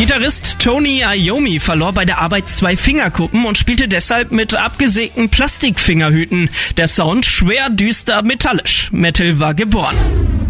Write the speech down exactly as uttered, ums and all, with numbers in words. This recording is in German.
Gitarrist Tony Iommi verlor bei der Arbeit zwei Fingerkuppen und spielte deshalb mit abgesägten Plastikfingerhüten. Der Sound schwer, düster, metallisch. Metal war geboren.